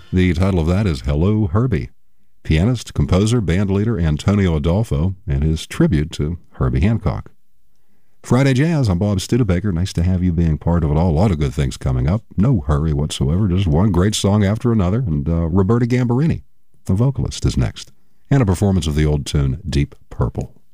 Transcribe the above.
The title of that is Hello, Herbie. Pianist, composer, bandleader Antonio Adolfo and his tribute to Herbie Hancock. Friday Jazz, I'm Bob Studebaker. Nice to have you being part of it all. A lot of good things coming up. No hurry whatsoever. Just one great song after another. And Roberta Gambarini, the vocalist, is next. And a performance of the old tune Deep Purple.